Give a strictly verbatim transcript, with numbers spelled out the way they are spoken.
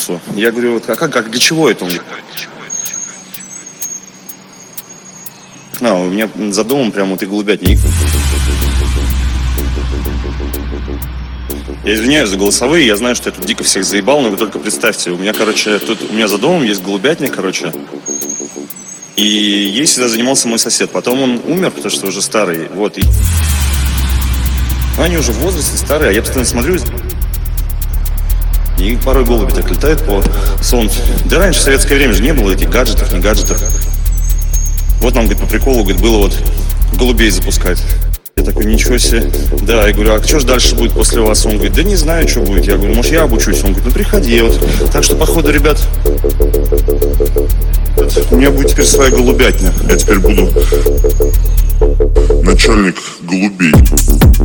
курсу. Я говорю, вот, а как, как, для чего это? Он говорит, а, у меня за домом прям вот и голубятник. Я извиняюсь за голосовые, я знаю, что я тут дико всех заебал, но вы только представьте, у меня, короче, тут у меня за домом есть голубятник, короче, и ей всегда занимался мой сосед. Потом он умер, потому что уже старый, вот, и... Они уже в возрасте старые, а я постоянно смотрю, и порой голуби так летают по солнцу. Да раньше в советское время же не было этих гаджетов, не гаджетов. Вот нам, говорит, по приколу, говорит, было вот голубей запускать. Я такой, ничего себе. Да, я говорю, а что же дальше будет после вас? Он говорит, да не знаю, что будет. Я говорю, может, я обучусь? Он говорит, ну приходи. Вот. Так что, походу, ребят, у меня будет теперь своя голубятня. Я теперь буду начальник голубей.